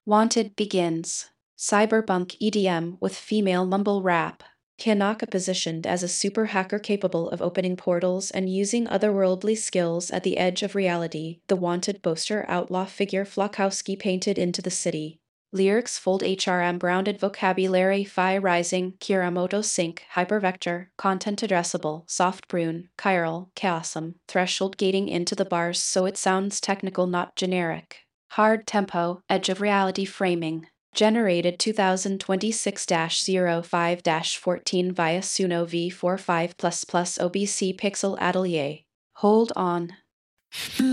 Wanted begins. Cyberpunk EDM with female mumble rap. Kanaka positioned as a super hacker capable of opening portals and using otherworldly skills at the edge of reality, the wanted boaster outlaw figure Flokowski painted into the city. Lyrics fold HRM grounded vocabulary Phi Rising, Kiramoto Sync, Hypervector, Content Addressable, Soft Brune, Chiral, Chaosum, Threshold gating into the bars so it sounds technical not generic. Hard Tempo, Edge of Reality Framing. Generated 2026-05-14 via Suno V45++ OBC Pixel Atelier. Hold on.